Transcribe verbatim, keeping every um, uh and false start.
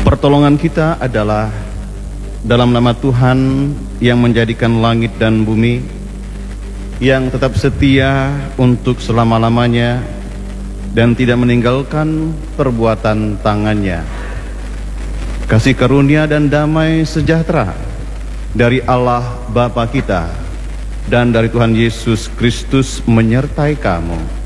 Pertolongan kita adalah dalam nama Tuhan yang menjadikan langit dan bumi, yang tetap setia untuk selama-lamanya dan tidak meninggalkan perbuatan tangannya. Kasih karunia dan damai sejahtera dari Allah Bapa kita dan dari Tuhan Yesus Kristus menyertai kamu.